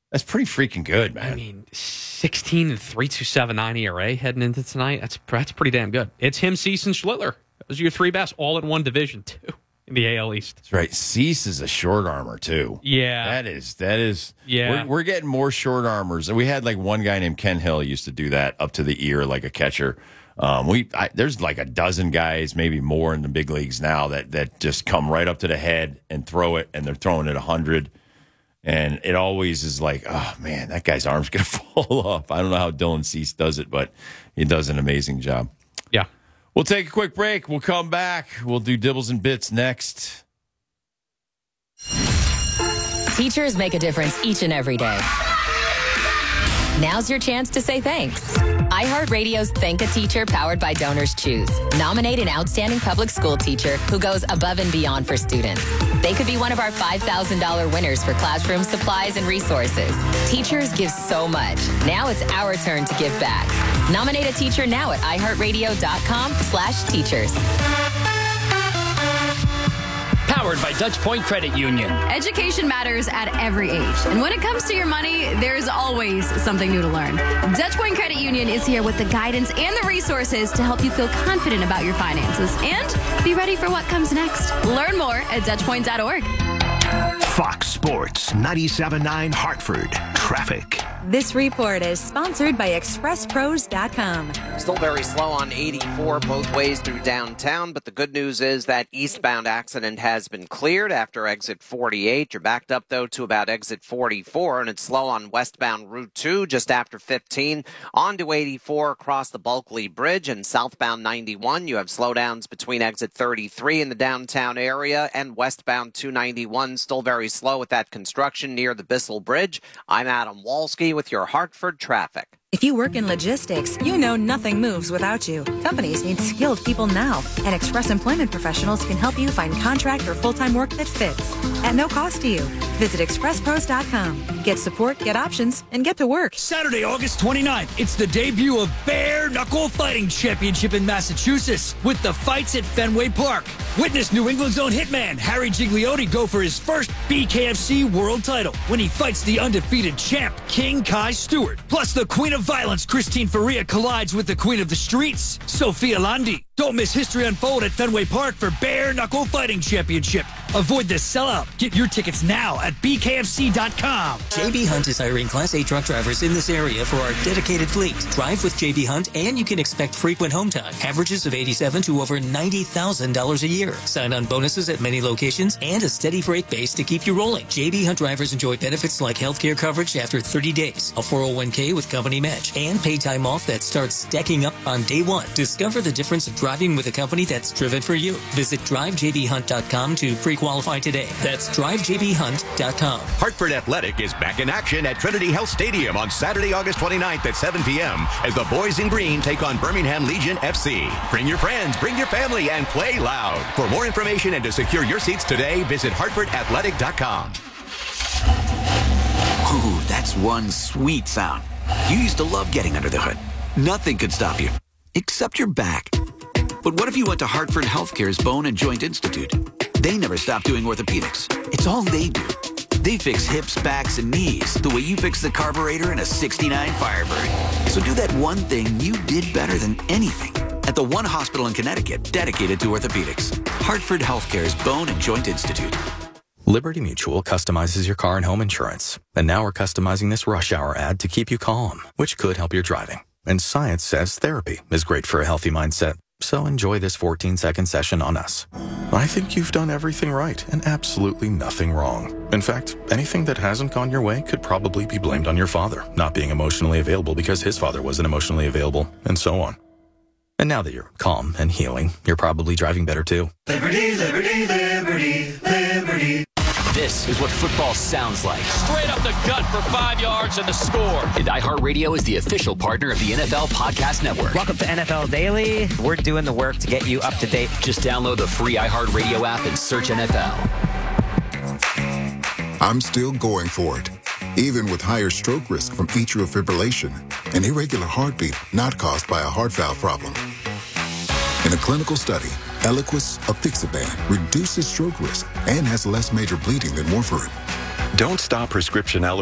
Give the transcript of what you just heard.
That's pretty freaking good, man. I mean, 16 and 3.279 ERA heading into tonight. That's pretty damn good. It's him, Cease, and Schlittler. Those are your three best, all in one division, too, in the AL East. That's right. Cease is a short armor, too. Yeah. That is. Yeah. We're getting more short armors. We had like one guy named Ken Hill used to do that up to the ear like a catcher. There's like a dozen guys, maybe more in the big leagues now that just come right up to the head and throw it, and they're throwing it 100. And it always is like, oh, man, that guy's arm's going to fall off. I don't know how Dylan Cease does it, but he does an amazing job. Yeah. We'll take a quick break. We'll come back. We'll do Dibbles and Bits next. Teachers make a difference each and every day. Now's your chance to say thanks. iHeartRadio's Thank a Teacher, powered by Donors Choose. Nominate an outstanding public school teacher who goes above and beyond for students. They could be one of our $5,000 winners for classroom supplies and resources. Teachers give so much. Now it's our turn to give back. Nominate a teacher now at iHeartRadio.com/teachers. Powered by Dutch Point Credit Union. Education matters at every age. And when it comes to your money, there's always something new to learn. Dutch Point Credit Union is here with the guidance and the resources to help you feel confident about your finances and be ready for what comes next. Learn more at DutchPoint.org. Fox Sports 97.9 Hartford. Traffic. This report is sponsored by ExpressPros.com. Still very slow on 84 both ways through downtown, but the good news is that eastbound accident has been cleared after exit 48. You're backed up, though, to about exit 44, and it's slow on westbound Route 2 just after 15. On to 84 across the Bulkley Bridge, and southbound 91. You have slowdowns between exit 33 in the downtown area and westbound 291. Still very slow with that construction near the Bissell Bridge. I'm Adam Walski with your Hartford traffic. If you work in logistics, you know nothing moves without you. Companies need skilled people now, and Express Employment Professionals can help you find contract or full-time work that fits at no cost to you. Visit ExpressPros.com. Get support, get options, and get to work. Saturday, August 29th, it's the debut of Bare Knuckle Fighting Championship in Massachusetts with the fights at Fenway Park. Witness New England's own hitman, Harry Gigliotti, go for his first BKFC world title when he fights the undefeated champ, King Kai Stewart. Plus, the Queen of Violence, Christine Faria, collides with the Queen of the Streets, Sophia Landi. Don't miss history unfold at Fenway Park for Bare Knuckle Fighting Championship. Avoid the sellout. Get your tickets now at bkfc.com. JB Hunt is hiring Class A truck drivers in this area for our dedicated fleet. Drive with JB Hunt and you can expect frequent home time. Averages of $87,000 to over $90,000 a year. Sign-on bonuses at many locations and a steady freight base to keep you rolling. JB Hunt drivers enjoy benefits like healthcare coverage after 30 days, a 401k with company match, and pay time off that starts stacking up on day one. Discover the difference of driving with a company that's driven for you. Visit drivejbhunt.com to pre-qualify today. That's drivejbhunt.com. Hartford Athletic is back in action at Trinity Health Stadium on Saturday, August 29th at 7 p.m. as the Boys in Green take on Birmingham Legion FC. Bring your friends, bring your family, and play loud. For more information and to secure your seats today, visit hartfordathletic.com. Ooh, that's one sweet sound. You used to love getting under the hood. Nothing could stop you, except your back. But what if you went to Hartford Healthcare's Bone and Joint Institute? They never stop doing orthopedics. It's all they do. They fix hips, backs, and knees the way you fix the carburetor in a 69 Firebird. So do that one thing you did better than anything at the one hospital in Connecticut dedicated to orthopedics. Hartford Healthcare's Bone and Joint Institute. Liberty Mutual customizes your car and home insurance. And now we're customizing this rush hour ad to keep you calm, which could help your driving. And science says therapy is great for a healthy mindset. So enjoy this 14-second session on us. I think you've done everything right and absolutely nothing wrong. In fact, anything that hasn't gone your way could probably be blamed on your father not being emotionally available because his father wasn't emotionally available, and so on. And now that you're calm and healing, you're probably driving better too. Liberty, liberty, liberty, liberty. This is what football sounds like. Straight up the gut for 5 yards and the score. And iHeartRadio is the official partner of the NFL Podcast Network. Welcome to NFL Daily. We're doing the work to get you up to date. Just download the free iHeartRadio app and search NFL. I'm still going for it, even with higher stroke risk from atrial fibrillation, an irregular heartbeat not caused by a heart valve problem. In a clinical study, Eliquis apixaban reduces stroke risk and has less major bleeding than warfarin. Don't stop prescription